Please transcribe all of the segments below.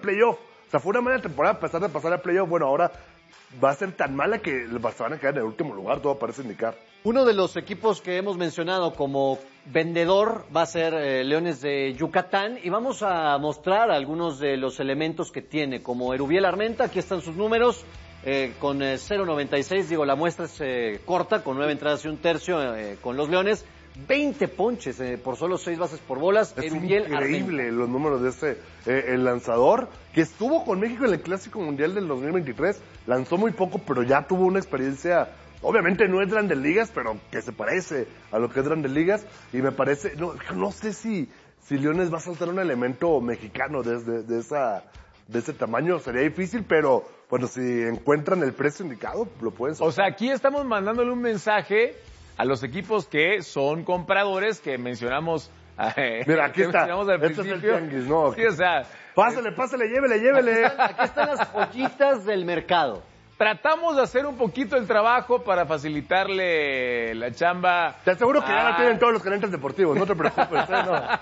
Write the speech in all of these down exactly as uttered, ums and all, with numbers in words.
playoff. O sea, fue una mala temporada a pesar de pasar al playoff. Bueno, ahora va a ser tan mala que se van a quedar en el último lugar, todo parece indicar. Uno de los equipos que hemos mencionado como vendedor va a ser eh, Leones de Yucatán y vamos a mostrar algunos de los elementos que tiene, como Erubiel Armenta. Aquí están sus números, eh, con eh, cero noventa y seis, digo, la muestra es eh, corta, con nueve entradas y un tercio eh, con los Leones. veinte ponches eh, por solo seis bases por bolas. Es Erubiel increíble Armenta. los números de este, eh, el lanzador, que estuvo con México en el Clásico Mundial del dos mil veintitrés, lanzó muy poco, pero ya tuvo una experiencia, obviamente no es Grandes Ligas, pero que se parece a lo que es Grandes Ligas, y me parece, no, no sé si, si Leones va a saltar un elemento mexicano de, de, de, esa, de ese tamaño, sería difícil, pero bueno, si encuentran el precio indicado, lo pueden saltar. O sea, aquí estamos mandándole un mensaje a los equipos que son compradores, que mencionamos. Eh, Mira, aquí está. Mencionamos al Este es el principio. tianguis, ¿no? Sí, o sea, Pásale, pásale, llévele, llévele. Aquí están, aquí están las joyitas del mercado. tratamos de hacer un poquito el trabajo para facilitarle la chamba. Te aseguro que a... ya la tienen todos los gerentes deportivos, no te preocupes. ¿eh?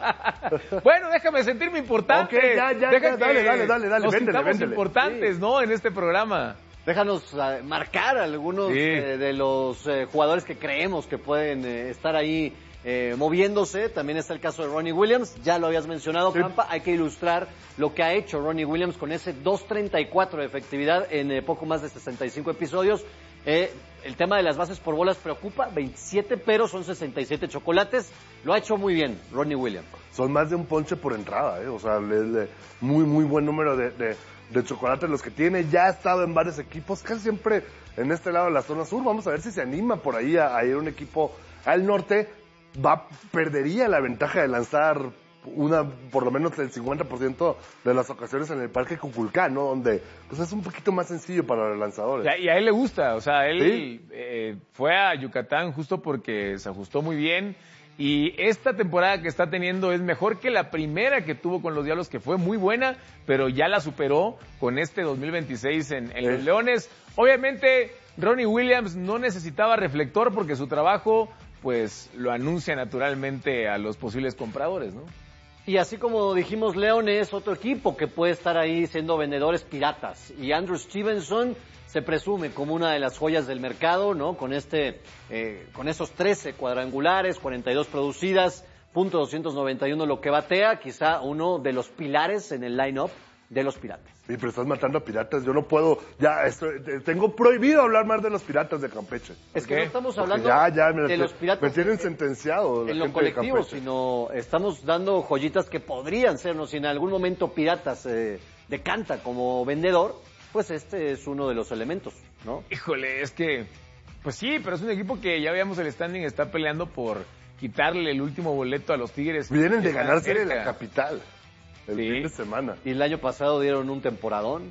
No. Bueno, déjame sentirme importante. Ok, ya, ya, Deja ya, que dale, dale, dale, dale, nos véndele, sintamos véndele. importantes, Sí. ¿no? En este programa. Déjanos uh, marcar algunos Sí. eh, de los eh, jugadores que creemos que pueden eh, estar ahí eh, moviéndose. También está el caso de Ronnie Williams, ya lo habías mencionado, Sí. Campa. Hay que ilustrar lo que ha hecho Ronnie Williams con ese dos treinta y cuatro de efectividad en eh, poco más de sesenta y cinco episodios. Eh, el tema de las bases por bolas preocupa, veintisiete, pero son sesenta y siete chocolates. Lo ha hecho muy bien Ronnie Williams. Son más de un ponche por entrada, ¿eh? O sea, le, le, muy, muy buen número de, de, de chocolates los que tiene. Ya ha estado en varios equipos, casi siempre en este lado de la zona sur. Vamos a ver si se anima por ahí a, a ir un equipo al norte. Va, perdería la ventaja de lanzar una, por lo menos el cincuenta por ciento de las ocasiones en el Parque Cuculcán, ¿no? Donde pues es un poquito más sencillo para los lanzadores. Y a, y a él le gusta, o sea, él ¿Sí? eh, fue a Yucatán justo porque se ajustó muy bien. Y esta temporada que está teniendo es mejor que la primera que tuvo con los Diablos, que fue muy buena, pero ya la superó con este dos mil veintiséis en, en los Sí. Leones. Obviamente, Ronnie Williams no necesitaba reflector porque su trabajo, pues, lo anuncia naturalmente a los posibles compradores, ¿no? Y así como dijimos, Leones, otro equipo que puede estar ahí siendo vendedores piratas. Y Andrew Stevenson se presume como una de las joyas del mercado, ¿no? Con este, eh, con esos trece cuadrangulares, cuarenta y dos producidas, punto doscientos noventa y uno lo que batea, quizá uno de los pilares en el line-up de los Piratas. Sí, pero estás matando a piratas. Yo no puedo, ya estoy, tengo prohibido hablar más de los piratas de Campeche. Es que qué? no estamos Porque hablando ya, ya me, de los Piratas me tienen en- sentenciado. la en lo gente de colectivo, Campeche. sino estamos dando joyitas que podrían sernos. Si en algún momento Piratas eh, decanta como vendedor, pues este es uno de los elementos, ¿no? Híjole, es que, pues sí, pero es un equipo que ya veíamos el standing, está peleando por quitarle el último boleto a los Tigres. Vienen que de están ganar serie de cerca. la capital el Sí. fin de semana. Y el año pasado dieron un temporadón.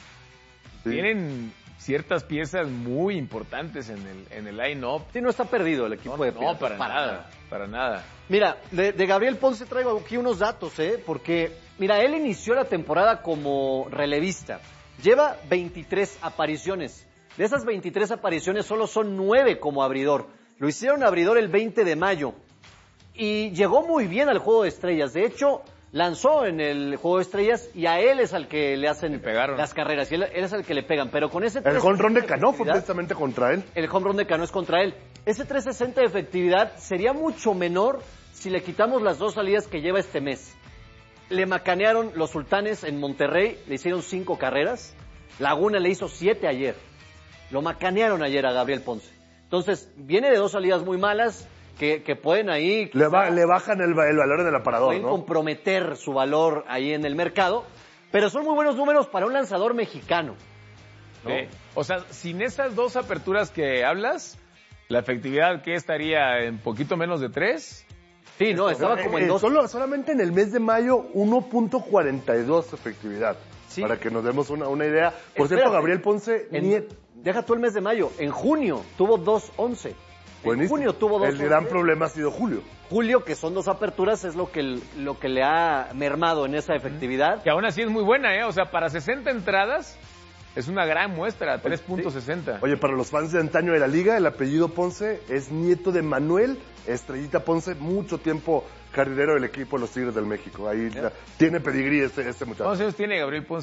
Sí. Tienen ciertas piezas muy importantes en el, en el line-up. Sí, no está perdido el equipo No, de no, Piratas. para, nada, para nada. Mira, de, de Gabriel Ponce traigo aquí unos datos, ¿eh? Porque, mira, él inició la temporada como relevista. Lleva veintitrés apariciones. De esas veintitrés apariciones solo son nueve como abridor. Lo hicieron abridor el veinte de mayo. Y llegó muy bien al Juego de Estrellas. De hecho, lanzó en el Juego de Estrellas y a él es al que le hacen Le pegaron. las carreras. Y él, él es al que le pegan. Pero con ese El tres home run de sesenta Cano fue efectividad- precisamente contra él. el home run de Cano es contra él. Ese trescientos sesenta de efectividad sería mucho menor si le quitamos las dos salidas que lleva este mes. Le macanearon los Sultanes en Monterrey, le hicieron cinco carreras. Laguna le hizo siete ayer. Lo macanearon ayer a Gabriel Ponce. Entonces, viene de dos salidas muy malas que, que pueden ahí... Le, ba- le bajan el, va- el valor del aparador, pueden ¿no? comprometer su valor ahí en el mercado. Pero son muy buenos números para un lanzador mexicano, ¿no? Sí. O sea, sin esas dos aperturas que hablas, la efectividad que estaría en poquito menos de tres. Sí, no, estaba como en Eh, dos... solo, solamente en el mes de mayo, uno punto cuarenta y dos efectividad. Sí. Para que nos demos una, una idea. Por Espérate. cierto, Gabriel Ponce, En- nie- deja tú el mes de mayo. En junio tuvo dos once. En buenísimo. junio tuvo dos El gran once. problema ha sido Julio. Julio, que son dos aperturas, es lo que, lo que le ha mermado en esa efectividad. Que aún así es muy buena, ¿eh? O sea, para sesenta entradas es una gran muestra, tres punto sesenta. Oye, para los fans de antaño de la liga, el apellido Ponce es nieto de Manuel Estrellita Ponce, mucho tiempo jardinero del equipo de los Tigres del México. Ahí la- tiene pedigrí este, este muchacho. ¿Cuántos años tiene Gabriel Ponce?